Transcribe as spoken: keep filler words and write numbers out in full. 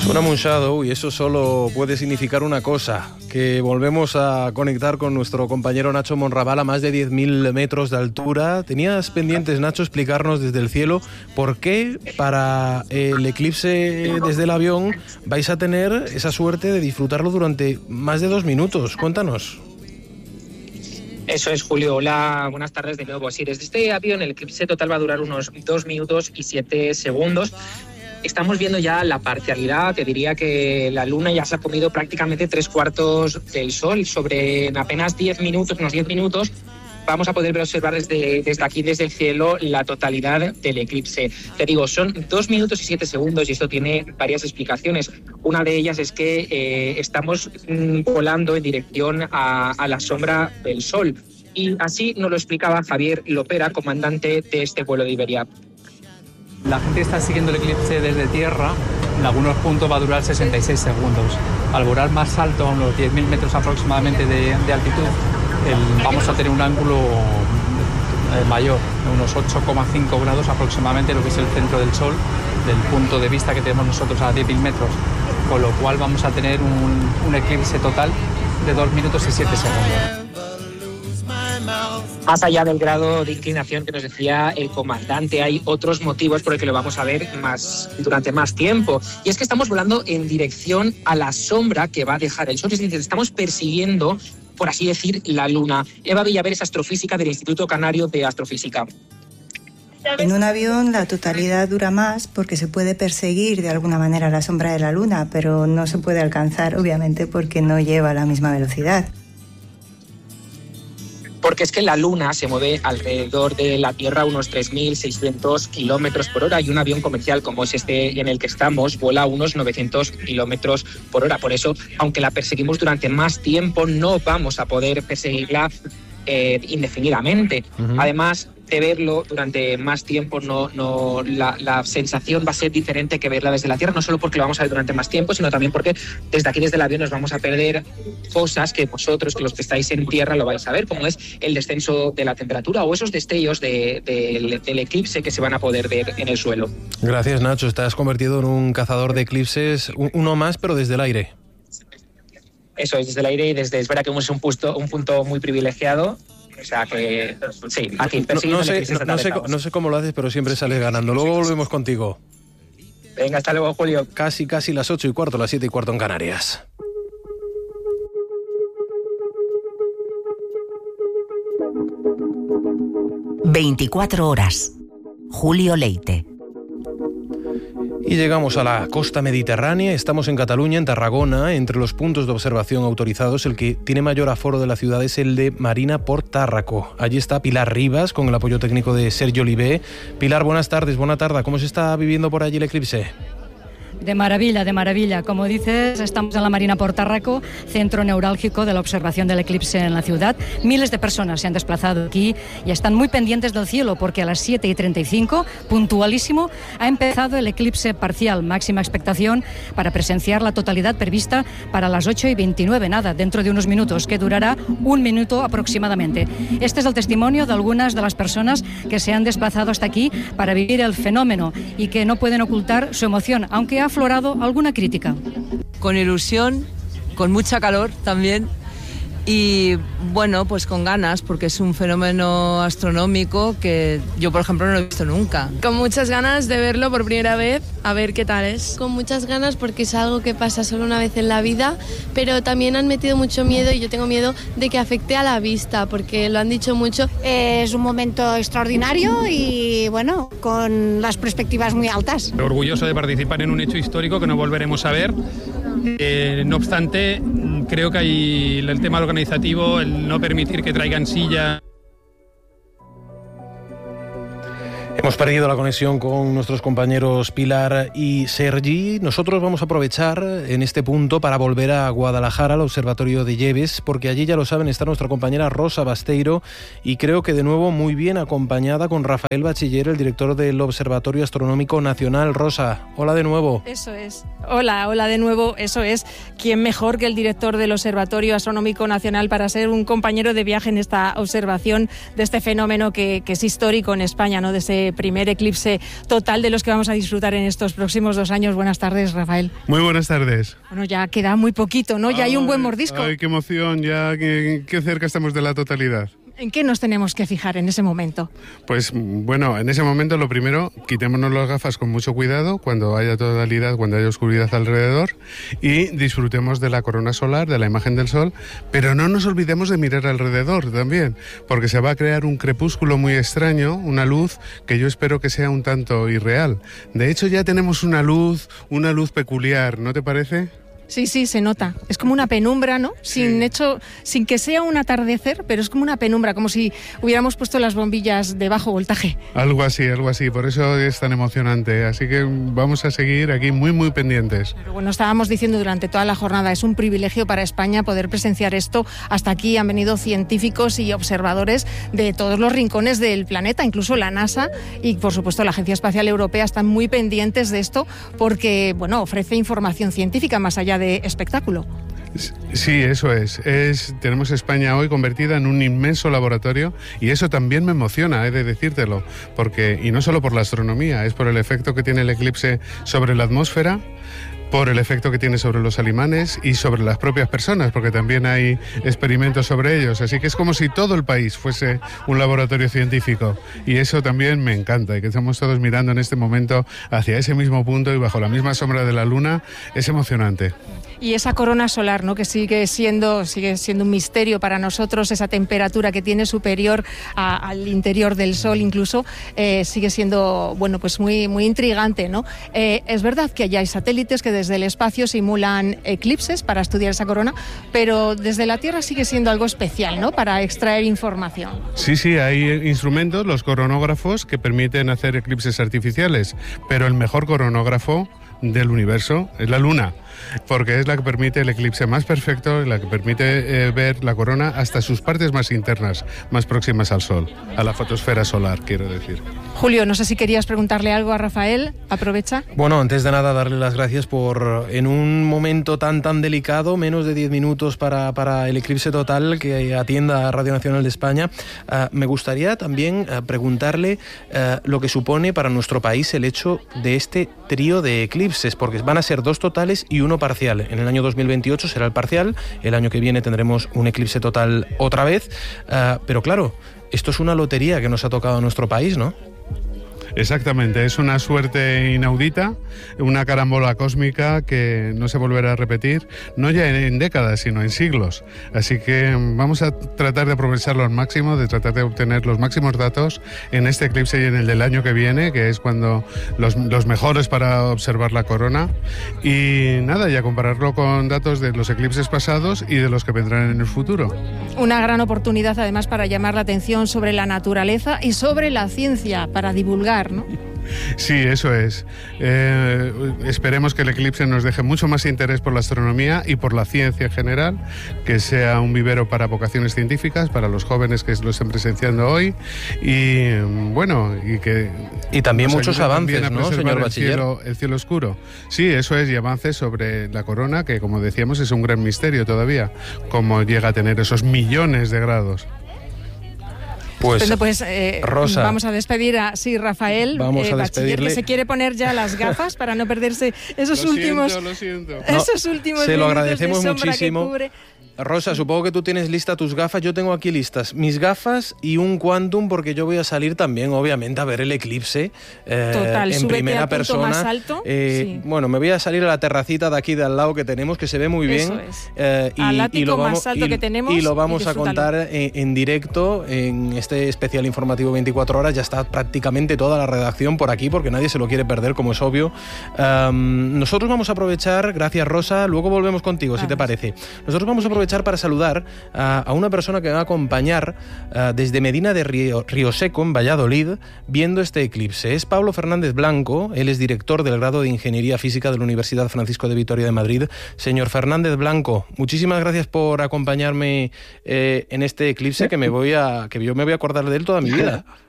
Suena Moon Shadow y eso solo puede significar una cosa, que volvemos a conectar con nuestro compañero Nacho Monraval a más de diez mil metros de altura. Tenías pendientes, Nacho, explicarnos desde el cielo por qué para el eclipse desde el avión vais a tener esa suerte de disfrutarlo durante más de dos minutos. Cuéntanos. Eso es, Julio. Hola, buenas tardes de nuevo. Sí, desde este avión el eclipse total va a durar unos dos minutos y siete segundos. Estamos viendo ya la parcialidad, te diría que la luna ya se ha comido prácticamente tres cuartos del sol. Sobre apenas diez minutos, unos diez minutos, vamos a poder observar desde, desde aquí, desde el cielo, la totalidad del eclipse. Te digo, son dos minutos y siete segundos y esto tiene varias explicaciones. Una de ellas es que eh, estamos mm, volando en dirección a, a la sombra del sol. Y así nos lo explicaba Javier Lopera, comandante de este vuelo de Iberia. La gente está siguiendo el eclipse desde tierra. En algunos puntos va a durar sesenta y seis segundos. Al volar más alto, a unos diez mil metros aproximadamente de, de altitud, el, vamos a tener un ángulo eh, mayor, de unos ocho coma cinco grados aproximadamente, lo que es el centro del Sol, del punto de vista que tenemos nosotros a diez mil metros. Con lo cual vamos a tener un, un eclipse total de dos minutos y siete segundos. Más allá del grado de inclinación que nos decía el comandante, hay otros motivos por el que lo vamos a ver más, durante más tiempo. Y es que estamos volando en dirección a la sombra que va a dejar el sol. Es decir, estamos persiguiendo, por así decir, la luna. Eva Villaver es astrofísica del Instituto Canario de Astrofísica. En un avión la totalidad dura más porque se puede perseguir de alguna manera la sombra de la luna, pero no se puede alcanzar, obviamente, porque no lleva la misma velocidad. Porque es que la Luna se mueve alrededor de la Tierra a unos tres mil seiscientos kilómetros por hora y un avión comercial como es este en el que estamos vuela a unos novecientos kilómetros por hora. Por eso, aunque la perseguimos durante más tiempo, no vamos a poder perseguirla eh, indefinidamente. Uh-huh. Además de verlo durante más tiempo, no, no, la, la sensación va a ser diferente que verla desde la Tierra, no solo porque lo vamos a ver durante más tiempo, sino también porque desde aquí, desde el avión, nos vamos a perder cosas que vosotros, que los que estáis en tierra, lo vais a ver, como es el descenso de la temperatura o esos destellos de, de, del eclipse que se van a poder ver en el suelo. Gracias, Nacho. Estás convertido en un cazador de eclipses, uno más, pero desde el aire. Eso es, desde el aire y desde, es verdad que es un punto, un punto muy privilegiado. O sea que, sí, aquí no, no, sé, no, no, sé, no sé cómo lo haces, pero siempre sales ganando. Luego volvemos contigo. Venga, hasta luego, Julio. Casi, casi las ocho y cuarto, las siete y cuarto en Canarias. veinticuatro horas. Julio Leite. Y llegamos a la costa mediterránea, estamos en Cataluña, en Tarragona. Entre los puntos de observación autorizados, el que tiene mayor aforo de la ciudad es el de Marina por Tárraco. Allí está Pilar Rivas, con el apoyo técnico de Sergio Olivé. Pilar, buenas tardes, buena tarde. ¿Cómo se está viviendo por allí el eclipse? De maravilla, de maravilla. Como dices, estamos en la Marina por Tárraco, centro neurálgico de la observación del eclipse en la ciudad. Miles de personas se han desplazado aquí y están muy pendientes del cielo porque a las siete y treinta y cinco, puntualísimo, ha empezado el eclipse parcial. Máxima expectación para presenciar la totalidad prevista para las ocho y veintinueve, nada, dentro de unos minutos, que durará un minuto aproximadamente. Este es el testimonio de algunas de las personas que se han desplazado hasta aquí para vivir el fenómeno y que no pueden ocultar su emoción, aunque ha aflorado alguna crítica. Con ilusión, con mucha calor también y bueno, pues con ganas porque es un fenómeno astronómico que yo, por ejemplo, no lo he visto nunca. Con muchas ganas de verlo por primera vez, a ver qué tal es. Con muchas ganas porque es algo que pasa solo una vez en la vida, pero también han metido mucho miedo y yo tengo miedo de que afecte a la vista porque lo han dicho mucho. Es un momento extraordinario y bueno, con las perspectivas muy altas. Orgulloso de participar en un hecho histórico que no volveremos a ver. Eh, no obstante, creo que hay el tema organizativo, el no permitir que traigan silla. Hemos perdido la conexión con nuestros compañeros Pilar y Sergi. Nosotros vamos a aprovechar en este punto para volver a Guadalajara, al Observatorio de Lleves, porque allí, ya lo saben, está nuestra compañera Rosa Basteiro y creo que de nuevo muy bien acompañada con Rafael Bachiller, el director del Observatorio Astronómico Nacional. Rosa, hola de nuevo. Eso es. Hola, hola de nuevo. Eso es. ¿Quién mejor que el director del Observatorio Astronómico Nacional para ser un compañero de viaje en esta observación de este fenómeno que, que es histórico en España, ¿no? De ese ese primer eclipse total de los que vamos a disfrutar en estos próximos dos años. Buenas tardes, Rafael. Muy buenas tardes. Bueno, ya queda muy poquito, ¿no? Ya ay, hay un buen mordisco. Ay, qué emoción, ya qué, qué cerca estamos de la totalidad. ¿En qué nos tenemos que fijar en ese momento? Pues bueno, en ese momento lo primero, quitémonos las gafas con mucho cuidado cuando haya totalidad, cuando haya oscuridad alrededor, y disfrutemos de la corona solar, de la imagen del sol, pero no nos olvidemos de mirar alrededor también, porque se va a crear un crepúsculo muy extraño, una luz que yo espero que sea un tanto irreal. De hecho ya tenemos una luz, una luz peculiar, ¿no te parece? Sí, sí, se nota. Es como una penumbra, ¿no? Sin, sí. hecho, sin que sea un atardecer, pero es como una penumbra, como si hubiéramos puesto las bombillas de bajo voltaje. Algo así, algo así. Por eso es tan emocionante. Así que vamos a seguir aquí muy, muy pendientes. Pero bueno, estábamos diciendo durante toda la jornada, es un privilegio para España poder presenciar esto. Hasta aquí han venido científicos y observadores de todos los rincones del planeta, incluso la NASA y, por supuesto, la Agencia Espacial Europea están muy pendientes de esto porque, bueno, ofrece información científica más allá de espectáculo. Sí, eso es. es. Tenemos España hoy convertida en un inmenso laboratorio y eso también me emociona, he de decírtelo, porque, y no solo por la astronomía, es por el efecto que tiene el eclipse sobre la atmósfera, por el efecto que tiene sobre los alimanes y sobre las propias personas, porque también hay experimentos sobre ellos. Así que es como si todo el país fuese un laboratorio científico. Y eso también me encanta, y que estamos todos mirando en este momento hacia ese mismo punto y bajo la misma sombra de la luna. Es emocionante. Y esa corona solar, ¿no?, que sigue siendo, sigue siendo un misterio para nosotros, esa temperatura que tiene superior a, al interior del Sol incluso, eh, sigue siendo, bueno, pues muy, muy intrigante, ¿no? Eh, es verdad que ya hay satélites que desde el espacio simulan eclipses para estudiar esa corona, pero desde la Tierra sigue siendo algo especial, ¿no?, para extraer información. Sí, sí, hay instrumentos, los coronógrafos, que permiten hacer eclipses artificiales, pero el mejor coronógrafo del universo es la Luna, porque es la que permite el eclipse más perfecto, la que permite eh, ver la corona hasta sus partes más internas, más próximas al Sol, a la fotosfera solar, quiero decir. Julio, no sé si querías preguntarle algo a Rafael, aprovecha. Bueno, antes de nada, darle las gracias por, en un momento tan tan delicado, menos de diez minutos para, para el eclipse total, que atienda a Radio Nacional de España. Uh, me gustaría también uh, preguntarle uh, lo que supone para nuestro país el hecho de este trío de eclipses, porque van a ser dos totales y uno parcial. En el año dos mil veintiocho será el parcial, el año que viene tendremos un eclipse total otra vez, uh, pero claro, esto es una lotería que nos ha tocado a nuestro país, ¿no? Exactamente, es una suerte inaudita, una carambola cósmica que no se volverá a repetir, no ya en décadas, sino en siglos. Así que vamos a tratar de aprovecharlo al máximo, de tratar de obtener los máximos datos en este eclipse y en el del año que viene, que es cuando los, los mejores para observar la corona. Y nada, y a compararlo con datos de los eclipses pasados y de los que vendrán en el futuro. Una gran oportunidad además para llamar la atención sobre la naturaleza y sobre la ciencia, para divulgar, ¿no? Sí, eso es. Eh, esperemos que el eclipse nos deje mucho más interés por la astronomía y por la ciencia en general, que sea un vivero para vocaciones científicas, para los jóvenes que lo estén presenciando hoy, y bueno, y que... Y también muchos avances, ¿no, señor bachiller? El cielo, el cielo oscuro. Sí, eso es, y avances sobre la corona, que como decíamos es un gran misterio todavía, cómo llega a tener esos millones de grados. Pues, Entonces, pues eh, Rosa, vamos a despedir a sí, Rafael, vamos eh, a bachiller, que se quiere poner ya las gafas para no perderse esos lo últimos, siento, lo siento. esos no, últimos se lo minutos agradecemos de sombra muchísimo. Que cubre. Rosa, supongo que tú tienes lista tus gafas. Yo tengo aquí listas mis gafas y un Quantum, porque yo voy a salir también, obviamente, a ver el eclipse eh, Total, en súbete primera al punto persona. más alto. Eh, Sí. Bueno, me voy a salir a la terracita de aquí de al lado que tenemos, que se ve muy bien. Eso es. Eh, y, Al ático y lo más vamos, alto y, que tenemos y lo y vamos a disfrútalo. contar en, en directo en este especial informativo veinticuatro horas. Ya está prácticamente toda la redacción por aquí, porque nadie se lo quiere perder, como es obvio. Um, nosotros vamos a aprovechar, gracias Rosa, luego volvemos contigo, vamos. si te parece. Nosotros vamos a aprovechar para saludar a, a una persona que me va a acompañar uh, desde Medina de Río, Río Seco, en Valladolid, viendo este eclipse. Es Pablo Fernández Blanco, él es director del grado de Ingeniería Física de la Universidad Francisco de Vitoria de Madrid. Señor Fernández Blanco, muchísimas gracias por acompañarme eh, en este eclipse, que me voy a, que yo me voy a acordar de él toda mi vida.